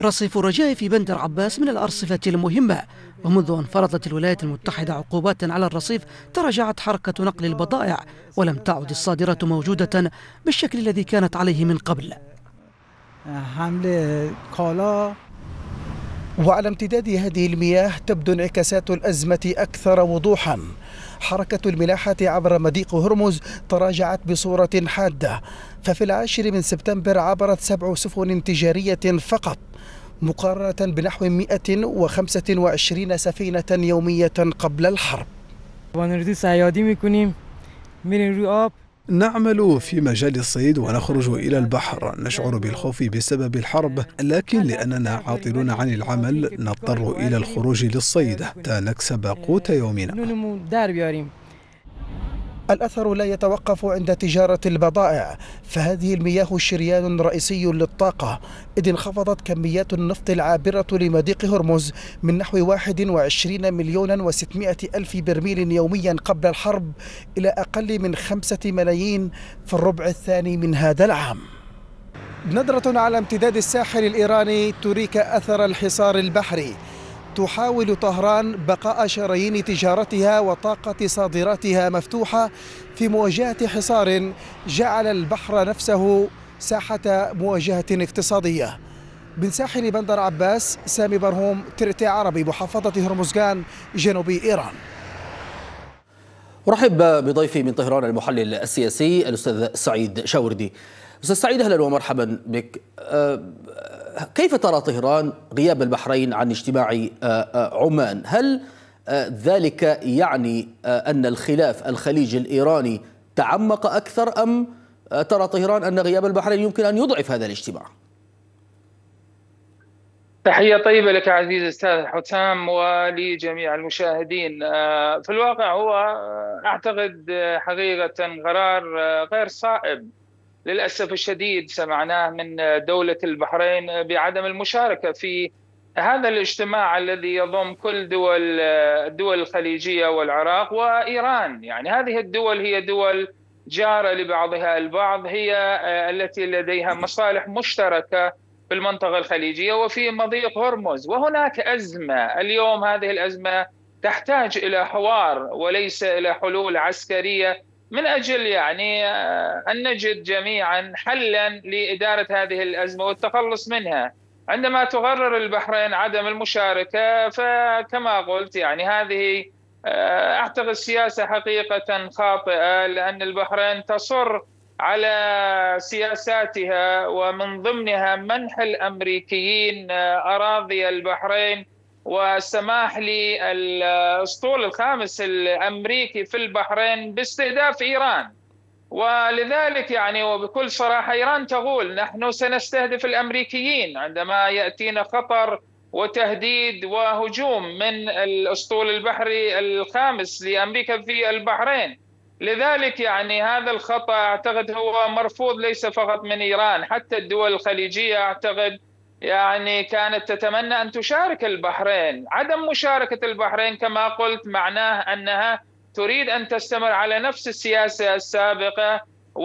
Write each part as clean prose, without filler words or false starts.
رصيف الرجاء في بندر عباس من الأرصفة المهمة، ومنذ أن فرضت الولايات المتحدة عقوبات على الرصيف تراجعت حركة نقل البضائع، ولم تعد الصادرة موجودة بالشكل الذي كانت عليه من قبل. وعلى امتداد هذه المياه تبدو انعكاسات الأزمة أكثر وضوحا. حركة الملاحة عبر مضيق هرمز تراجعت بصورة حادة، ففي 10 سبتمبر عبرت 7 سفن تجارية فقط، مقارنة بنحو 125 سفينة يومية قبل الحرب. نعمل في مجال الصيد ونخرج إلى البحر، نشعر بالخوف بسبب الحرب، لكن لأننا عاطلون عن العمل نضطر إلى الخروج للصيد حتى نكسب قوت يومنا. الأثر لا يتوقف عند تجارة البضائع، فهذه المياه شريان رئيسي للطاقة، إذ انخفضت كميات النفط العابرة لمضيق هرمز من نحو 21 مليون و600 ألف برميل يوميا قبل الحرب إلى أقل من 5 ملايين في الربع الثاني من هذا العام. نظرة على امتداد الساحل الإيراني تريك أثر الحصار البحري. تحاول طهران بقاء شرايين تجارتها وطاقة صادراتها مفتوحة في مواجهة حصار جعل البحر نفسه ساحة مواجهة اقتصادية. من ساحل بندر عباس، سامي برهوم، ترتي عربي، محافظة هرمزغان، جنوبي إيران. أرحب بضيفي من طهران المحلل السياسي الأستاذ سعيد شاوردي. أستاذ سعيد، أهلا ومرحبا بك. كيف ترى طهران غياب البحرين عن اجتماع عمان؟ هل ذلك يعني أن الخلاف الخليجي الإيراني تعمق أكثر، أم ترى طهران أن غياب البحرين يمكن أن يضعف هذا الاجتماع؟ تحية طيبة لك عزيزي الأستاذ حسام ولجميع المشاهدين. في الواقع هو أعتقد حقيقة قرار غير صائب للأسف الشديد سمعناه من دولة البحرين بعدم المشاركة في هذا الاجتماع الذي يضم كل الدول الخليجية والعراق وإيران. يعني هذه الدول هي دول جارة لبعضها البعض، هي التي لديها مصالح مشتركة في المنطقة الخليجية وفي مضيق هرمز، وهناك أزمة اليوم. هذه الأزمة تحتاج إلى حوار وليس إلى حلول عسكرية، من أجل يعني أن نجد جميعا حلا لإدارة هذه الأزمة والتخلص منها. عندما تقرر البحرين عدم المشاركة، فكما قلت يعني هذه أعتقد سياسة حقيقة خاطئة، لأن البحرين تصر على سياساتها ومن ضمنها منح الأمريكيين أراضي البحرين والسماح للأسطول الخامس الأمريكي في البحرين باستهداف إيران. ولذلك يعني وبكل صراحة إيران تقول نحن سنستهدف الأمريكيين عندما يأتينا خطر وتهديد وهجوم من الأسطول البحري الخامس لأمريكا في البحرين. لذلك يعني هذا الخطأ أعتقد هو مرفوض ليس فقط من إيران، حتى الدول الخليجية أعتقد يعني كانت تتمنى أن تشارك البحرين. عدم مشاركة البحرين كما قلت معناه أنها تريد أن تستمر على نفس السياسة السابقة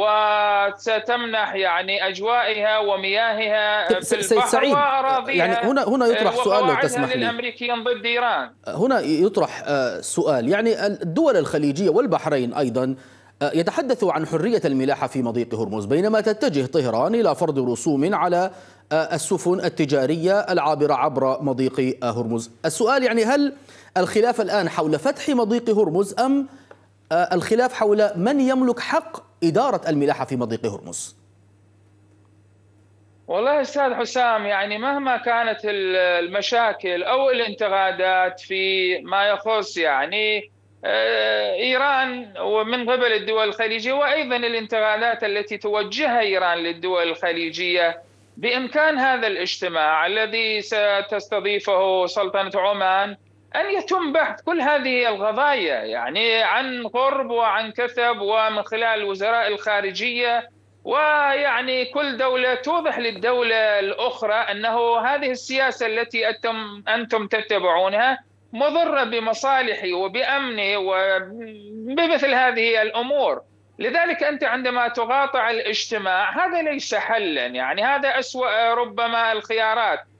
وستمنح يعني أجوائها ومياهها في البحر وأراضيها، يعني هنا يطرح سؤال لو تسمح لي، للأمريكيين ضد إيران. هنا يطرح سؤال، يعني الدول الخليجية والبحرين أيضا يتحدثوا عن حرية الملاحة في مضيق هرمز، بينما تتجه طهران إلى فرض رسوم على السفن التجارية العابرة عبر مضيق هرمز. السؤال يعني هل الخلاف الآن حول فتح مضيق هرمز، أم الخلاف حول من يملك حق إدارة الملاحة في مضيق هرمز؟ والله أستاذ حسام، يعني مهما كانت المشاكل أو الانتقادات في ما يخص يعني إيران ومن قبل الدول الخليجية، وأيضا الانتقادات التي توجهها إيران للدول الخليجية، بإمكان هذا الاجتماع الذي ستستضيفه سلطنة عمان أن يتم بحث كل هذه القضايا، يعني عن قرب وعن كثب، ومن خلال وزراء الخارجية، ويعني كل دولة توضح للدولة الأخرى أنه هذه السياسة التي أنتم تتبعونها مضرة بمصالحي وبأمني وبمثل هذه الأمور. لذلك أنت عندما تقاطع الاجتماع هذا ليس حلا، يعني هذا أسوأ ربما الخيارات.